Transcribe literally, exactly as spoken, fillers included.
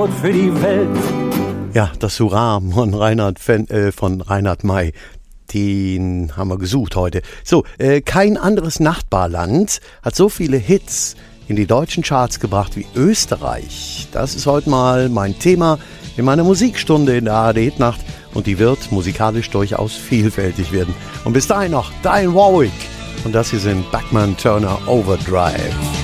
laut für die Welt. Ja, das Hurra von Reinhard, Fen, äh, von Reinhard May. Den haben wir gesucht heute. So, äh, kein anderes Nachbarland hat so viele Hits in die deutschen Charts gebracht wie Österreich. Das ist heute mal mein Thema in meiner Musikstunde in der A R D-Hitnacht und die wird musikalisch durchaus vielfältig werden. Und bis dahin noch Dionne Warwick und das hier sind Bachman Turner Overdrive.